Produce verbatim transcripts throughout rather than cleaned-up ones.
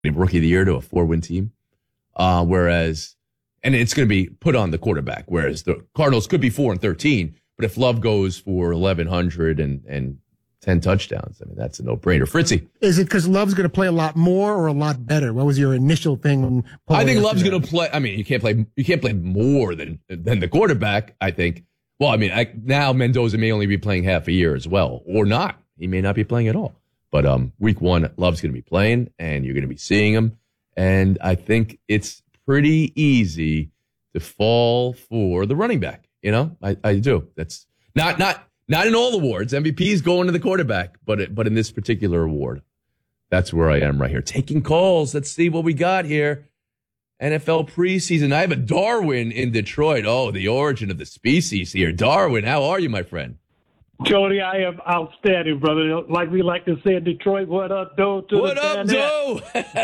rookie of the year to a four-win team. Uh, whereas, and it's going to be put on the quarterback, whereas the Cardinals could be four and thirteen, but if Love goes for eleven hundred and, and ten touchdowns, I mean, that's a no-brainer. Fritzy. Is it because Love's going to play a lot more or a lot better? What was your initial thing? I think Love's going to play. I mean, you can't play, you can't play more than, than the quarterback, I think. Well, I mean, I, now Mendoza may only be playing half a year as well, or not. He may not be playing at all. But um, week one, Love's going to be playing, and you're going to be seeing him. And I think it's pretty easy to fall for the running back. You know, I, I do. That's not not not in all awards. M V P is going to the quarterback, but it, but in this particular award, that's where I am right here. Taking calls. Let's see what we got here. N F L preseason. I have a Darwin in Detroit. Oh, the origin of the species here. Darwin, how are you, my friend? Jody, I am outstanding, brother. Like we like to say in Detroit, what up, Doe? What up, Doe?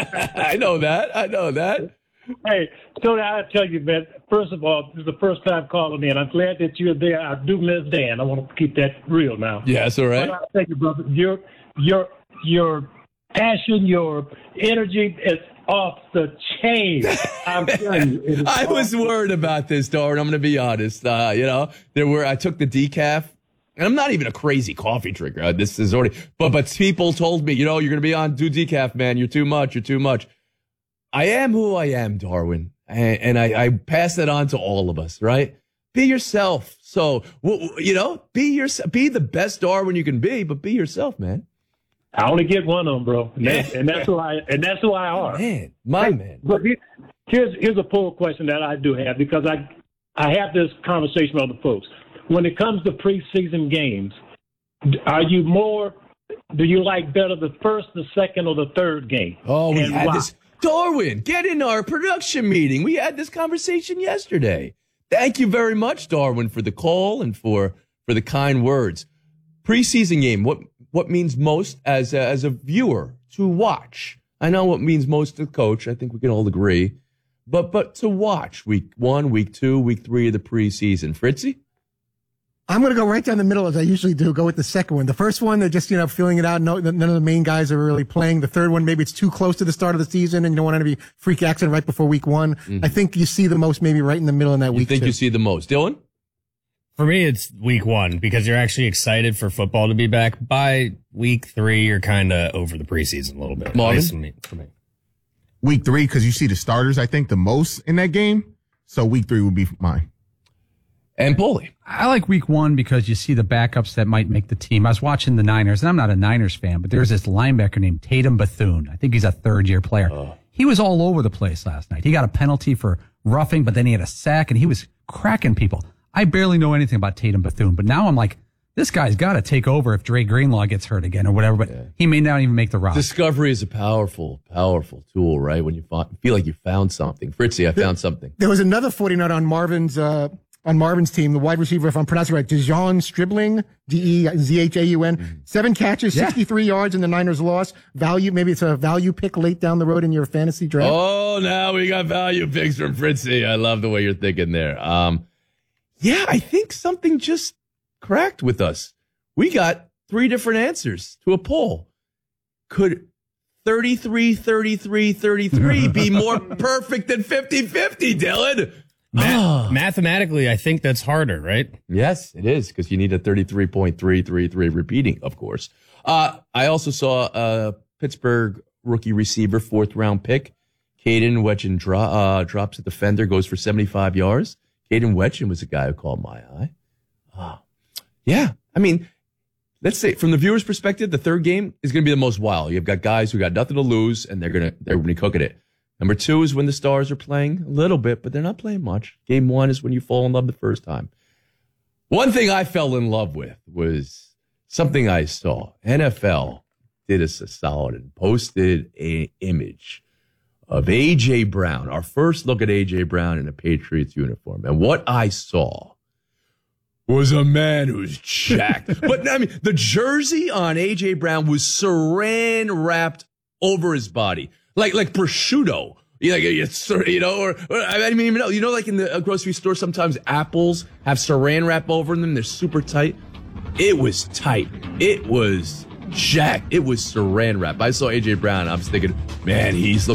I know that. I know that. Hey, Jody, I tell you, man, first of all, this is the first time calling me, and I'm glad that you're there. I do miss Dan. I want to keep that real now. Yes, all right. But I thank you, brother. Your, your, your passion, your energy is off the chain. I'm telling you. I was worried about this, Darwin. I'm going to be honest. Uh, you know, there were, I took the decaf. And I'm not even a crazy coffee drinker. Uh, this is already, but but people told me, you know, you're going to be on do decaf, man. You're too much. You're too much. I am who I am, Darwin, and, and I, I pass that on to all of us. Right? Be yourself. So you know, be your, be the best Darwin you can be, but be yourself, man. I only get one of them, bro, and that's, and that's who I and that's who I are. Man, my hey, man. But here's here's a poll question that I do have because I I have this conversation with other folks. When it comes to preseason games, are you more, do you like better the first, the second, or the third game? Oh, we and had why? this. Darwin, get in our production meeting. We had this conversation yesterday. Thank you very much, Darwin, for the call and for, for the kind words. Preseason game, what what means most as a, as a viewer to watch? I know what means most to the coach. I think we can all agree. But, but to watch week one, week two, week three of the preseason. Fritzy? I'm going to go right down the middle as I usually do. Go with the second one. The first one, they're just, you know, feeling it out. No, none of the main guys are really playing. The third one, maybe it's too close to the start of the season and you don't want to be freak accident right before week one. Mm-hmm. I think you see the most maybe right in the middle in that you week. You think two. you see the most. Dylan? For me, it's week one because you're actually excited for football to be back. By week three, you're kind of over the preseason a little bit. Marvin? For me. Week three, because you see the starters, I think, the most in that game. So week three would be mine. And Paulie. I like week one because you see the backups that might make the team. I was watching the Niners, and I'm not a Niners fan, but there's this linebacker named Tatum Bethune. I think he's a third-year player. Oh. He was all over the place last night. He got a penalty for roughing, but then he had a sack, and he was cracking people. I barely know anything about Tatum Bethune, but now I'm like, this guy's got to take over if Dre Greenlaw gets hurt again or whatever, but yeah. He may not even make the roster. Discovery is a powerful, powerful tool, right? When you feel like you found something. Fritzy, I found something. There was another forty-niner on Marvin's uh, on Marvin's team, the wide receiver, if I'm pronouncing it right, Dejon Stribling, D E Z H A U N. Mm-hmm. Seven catches, yeah. sixty-three yards in the Niners loss. Value, maybe it's a value pick late down the road in your fantasy draft. Oh, now we got value picks from Fritzy. I love the way you're thinking there. Um, yeah, I think something just cracked with us. We got three different answers to a poll. Could thirty-three, thirty-three, thirty-three be more perfect than fifty-fifty, Dylan? Ma- oh. Mathematically, I think that's harder, right? Yes, it is, because you need a thirty-three point three three three repeating, of course. Uh, I also saw a Pittsburgh rookie receiver, fourth round pick. Caden Wetchen dro- uh, drops a defender, goes for seventy-five yards. Caden Wetchen was a guy who caught my eye. Oh. Yeah, I mean, let's say from the viewer's perspective, the third game is going to be the most wild. You've got guys who got nothing to lose, and they're going to they're going to cook at it. Number two is when the stars are playing a little bit, but they're not playing much. Game one is when you fall in love the first time. One thing I fell in love with was something I saw. N F L did us a solid and posted an image of A J. Brown, our first look at A J. Brown in a Patriots uniform. And what I saw was a man who's jacked. But, I mean, the jersey on A J. Brown was saran wrapped over his body. Like, like prosciutto. You know, you know, or, or I mean, you know, you know, like in the grocery store, sometimes apples have saran wrap over them. They're super tight. It was tight. It was jacked. It was saran wrap. I saw A J Brown. I was thinking, man, he's looking